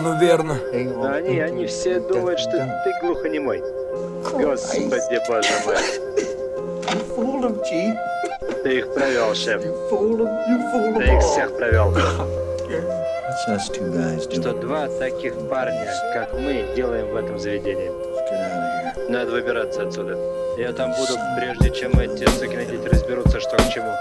ну верно. Они все думают, что ты глухонемой. Господи, боже мой. Ты их провел, шеф. Ты их всех провел. Что два таких парня, как мы, делаем в этом заведении. Надо выбираться отсюда. Я там буду, прежде чем эти сукины дети разберутся, что к чему.